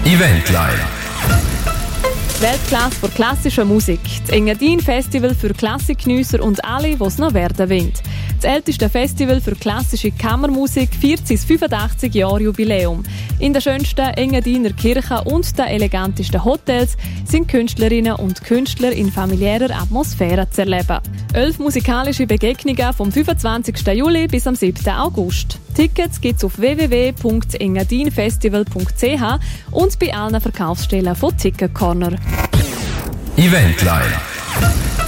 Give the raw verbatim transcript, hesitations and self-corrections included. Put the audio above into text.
Eventline. Weltklasse für klassische Musik. Das Engadin Festival für Klassikgeniesser und alle, die es noch werden wollen. Das älteste Festival für klassische Kammermusik feiert sein fünfundachtzig Jahre Jubiläum. In der schönsten Engadiner Kirche und den elegantesten Hotels sind Künstlerinnen und Künstler in familiärer Atmosphäre zu erleben. Elf musikalische Begegnungen vom fünfundzwanzigsten Juli bis am siebten August. Tickets gibt es auf w w w punkt engadinfestival punkt c h und bei allen Verkaufsstellen von Ticket Corner. Eventline.